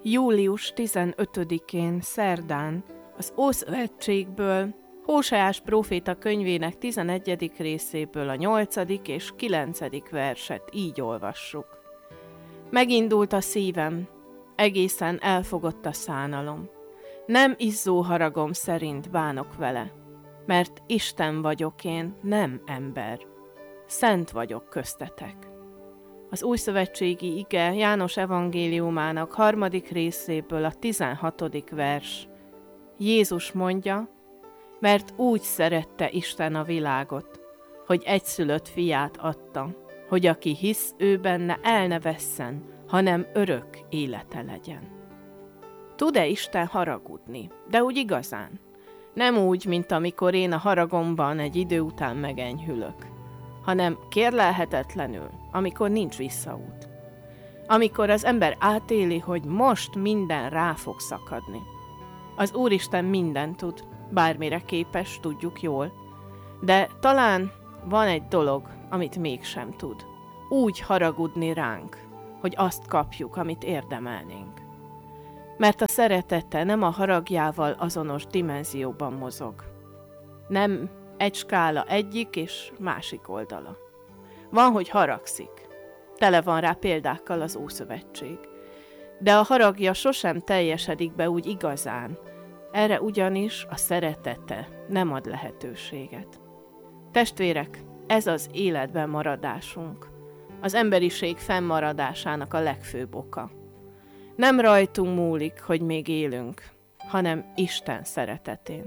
Július 15-én szerdán az Ószövetségből, Hóseás próféta könyvének 11. részéből a 8. és 9. verset így olvassuk. Megindult a szívem, egészen elfogott a szánalom. Nem izzó haragom szerint bánok vele, mert Isten vagyok én, nem ember. Szent vagyok köztetek. Az újszövetségi ige János evangéliumának 3. részéből a 16. vers. Jézus mondja, mert úgy szerette Isten a világot, hogy egyszülött fiát adta, hogy aki hisz ő benne, el ne vesszen, hanem örök élete legyen. Tud-e Isten haragudni, de úgy igazán? Nem úgy, mint amikor én a haragomban egy idő után megenyhülök, hanem kérlelhetetlenül, amikor nincs visszaút. Amikor az ember átéli, hogy most minden rá fog szakadni. Az Úristen mindent tud, bármire képes, tudjuk jól, de talán van egy dolog, amit mégsem tud. Úgy haragudni ránk, hogy azt kapjuk, amit érdemelnénk. Mert a szeretete nem a haragjával azonos dimenzióban mozog. Nem egy skála egyik és másik oldala. Van, hogy haragszik. Tele van rá példákkal az Ószövetség. De a haragja sosem teljesedik be úgy igazán. Erre ugyanis a szeretete nem ad lehetőséget. Testvérek, ez az életben maradásunk. Az emberiség fennmaradásának a legfőbb oka. Nem rajtunk múlik, hogy még élünk, hanem Isten szeretetén,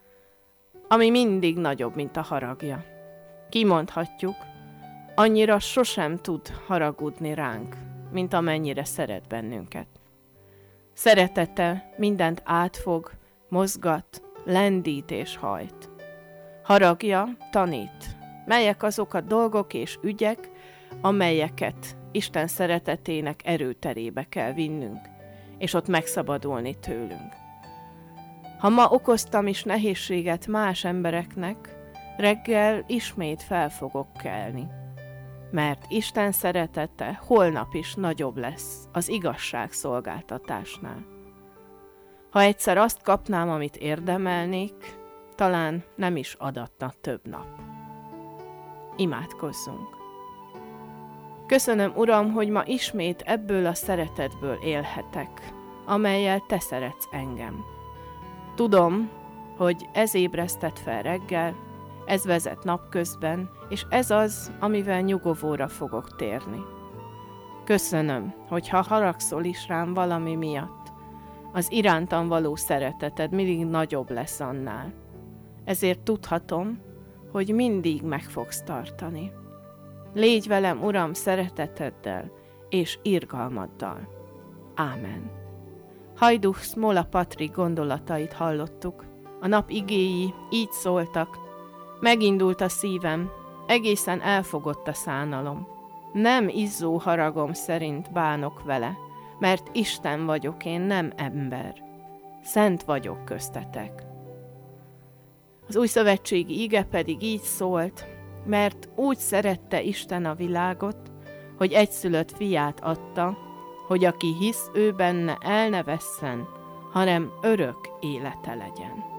ami mindig nagyobb, mint a haragja. Kimondhatjuk, annyira sosem tud haragudni ránk, mint amennyire szeret bennünket. Szeretete mindent átfog, mozgat, lendít és hajt. Haragja tanít, melyek azok a dolgok és ügyek, amelyeket Isten szeretetének erőterébe kell vinnünk, és ott megszabadulni tőlünk. Ha ma okoztam is nehézséget más embereknek, reggel ismét fel fogok kelni, mert Isten szeretete holnap is nagyobb lesz az igazságszolgáltatásnál. Ha egyszer azt kapnám, amit érdemelnék, talán nem is adatna több nap. Imádkozzunk! Köszönöm, Uram, hogy ma ismét ebből a szeretetből élhetek, amellyel Te szeretsz engem. Tudom, hogy ez ébresztett fel reggel, ez vezet napközben, és ez az, amivel nyugovóra fogok térni. Köszönöm, hogy ha haragszol is rám valami miatt, az irántam való szereteted mindig nagyobb lesz annál. Ezért tudhatom, hogy mindig meg fogsz tartani. Légy velem, Uram, szereteteddel és irgalmaddal. Ámen. Hajdú Smola Patrik gondolatait hallottuk. A nap igéi így szóltak. Megindult a szívem, egészen elfogott a szánalom. Nem izzó haragom szerint bánok vele, mert Isten vagyok én, nem ember. Szent vagyok köztetek. Az újszövetségi ige pedig így szólt, mert úgy szerette Isten a világot, hogy egyszülött fiát adta, hogy aki hisz ő benne, el ne vesszen, hanem örök élete legyen.